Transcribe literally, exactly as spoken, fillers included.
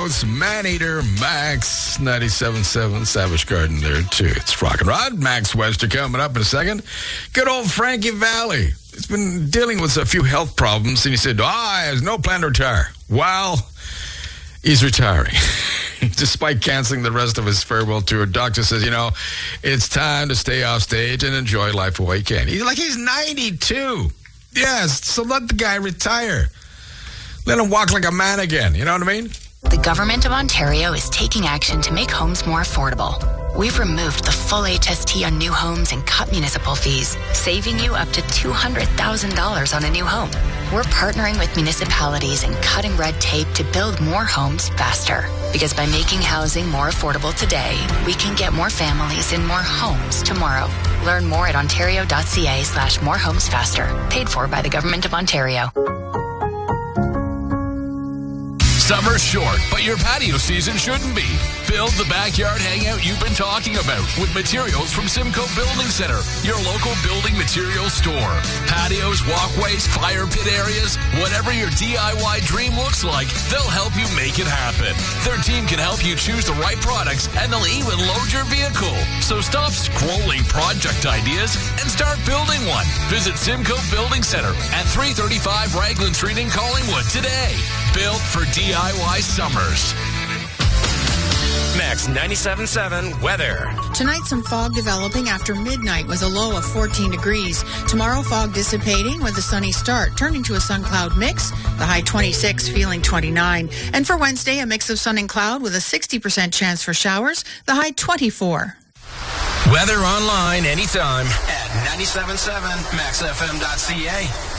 House, Maneater, Max, ninety-seven point seven, Savage Garden there too. It's Rock and Rod. Max Webster coming up in a second. Good old Frankie Valli. He's been dealing with a few health problems, and he said, ah, oh, he has no plan to retire. Well, he's retiring. Despite canceling the rest of his farewell tour, doctor says, you know, it's time to stay off stage and enjoy life while he can. He's like, he's ninety-two. Yes, so let the guy retire. Let him walk like a man again. You know what I mean? The Government of Ontario is taking action to make homes more affordable. We've removed the full H S T on new homes and cut municipal fees, saving you up to two hundred thousand dollars on a new home. We're partnering with municipalities and cutting red tape to build more homes faster. Because by making housing more affordable today, we can get more families in more homes tomorrow. Learn more at ontario.ca slash more homes faster. Paid for by the Government of Ontario. Summer's short, but your patio season shouldn't be. Build the backyard hangout you've been talking about with materials from Simcoe Building Center, your local building materials store. Patios, walkways, fire pit areas, whatever your D I Y dream looks like, they'll help you make it happen. Their team can help you choose the right products, and they'll even load your vehicle. So stop scrolling project ideas and start building one. Visit Simcoe Building Center at three thirty-five Raglan Street in Collingwood today. Built for D I Y summers. Max ninety-seven point seven weather. Tonight, some fog developing after midnight was a low of fourteen degrees. Tomorrow, fog dissipating with a sunny start, turning to a sun-cloud mix. The high twenty-six, feeling twenty-nine. And for Wednesday, a mix of sun and cloud with a sixty percent chance for showers. The high twenty-four. Weather online anytime at ninety-seven point seven max f m dot c a.